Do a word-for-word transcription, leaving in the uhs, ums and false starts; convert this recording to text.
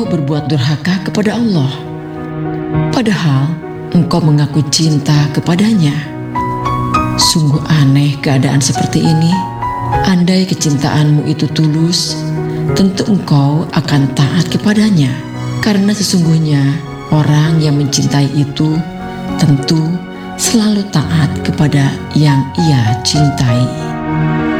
engkau berbuat durhaka kepada Allah, padahal engkau mengaku cinta kepadanya. Sungguh aneh keadaan seperti ini. Andai kecintaanmu itu tulus, tentu engkau akan taat kepadanya. Karena sesungguhnya orang yang mencintai itu tentu selalu taat kepada yang ia cintai.